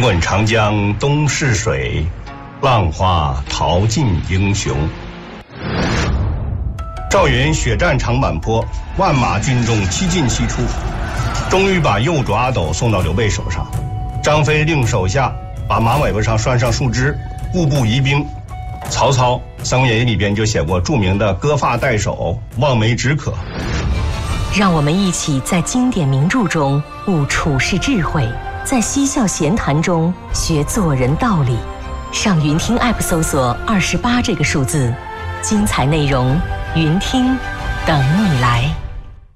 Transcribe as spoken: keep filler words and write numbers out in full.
滚长江东逝水，浪花淘尽英雄。赵云血战长坂坡，万马军中七进七出，终于把右主阿斗送到刘备手上。张飞令手下把马尾巴上拴上树枝，步步疑兵。曹操《三国演义》里边就写过著名的割发代首，望梅止渴。 让我们一起在经典名著中悟处世智慧，在嬉笑闲谈中学做人道理。上云听 App 搜索二十八这个数字，精彩内容云听等你来。